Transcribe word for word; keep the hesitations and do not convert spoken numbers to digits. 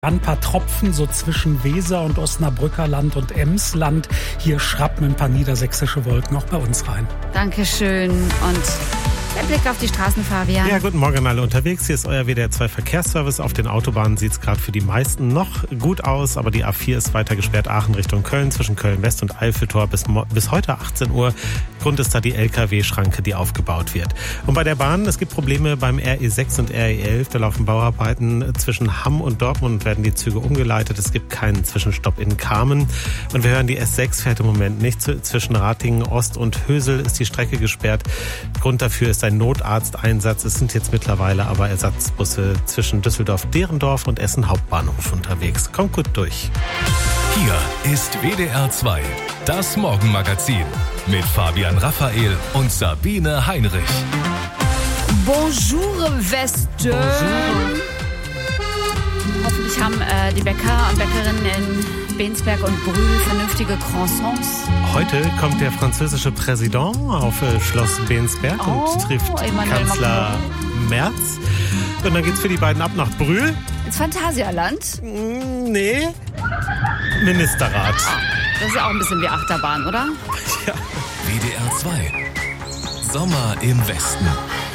Ein paar Tropfen so zwischen Weser und Osnabrücker Land und Emsland. Hier schrappen ein paar niedersächsische Wolken auch bei uns rein. Dankeschön. Und der Blick auf die Straßen, Fabian. Ja, guten Morgen alle unterwegs. Hier ist euer W D R zwei Verkehrsservice. Auf den Autobahnen sieht es gerade für die meisten noch gut aus, aber die A vier ist weiter gesperrt. Aachen Richtung Köln, zwischen Köln-West und Eiffeltor bis, bis heute achtzehn Uhr. Grund ist da die L K W-Schranke, die aufgebaut wird. Und bei der Bahn, es gibt Probleme beim R E sechs und R E elf. Da laufen Bauarbeiten zwischen Hamm und Dortmund, werden die Züge umgeleitet. Es gibt keinen Zwischenstopp in Kamen. Und wir hören, die S sechs fährt im Moment nicht. Zwischen Ratingen Ost und Hösel ist die Strecke gesperrt. Grund dafür ist ein Notarzteinsatz. Es sind jetzt mittlerweile aber Ersatzbusse zwischen Düsseldorf-Derendorf und Essen Hauptbahnhof unterwegs. Kommt gut durch. Hier ist W D R zwei, das Morgenmagazin mit Fabian Raphael und Sabine Heinrich. Bonjour, Weste. Bonjour. Hoffentlich haben äh, die Bäcker und Bäckerinnen in Bensberg und Brühl vernünftige Croissants. Heute kommt der französische Präsident auf äh, Schloss Bensberg oh, und trifft Emmanuel Kanzler Macron. Merz. Und dann geht's für die beiden ab nach Brühl. Ins Phantasialand? Mm, nee. Ministerrat. Das ist auch ein bisschen wie Achterbahn, oder? Ja. W D R zwei. Sommer im Westen.